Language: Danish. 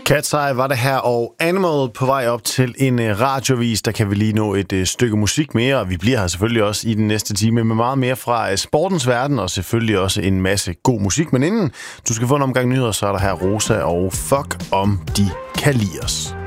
Cat's Eye var det her, og Animal på vej op til en radiovis. Der kan vi lige nå et stykke musik mere, og vi bliver her selvfølgelig også i den næste time med meget mere fra sportens verden, og selvfølgelig også en masse god musik. Men inden du skal få en omgang nyheder, så er der her Rosa og Fuck om de kan lide os.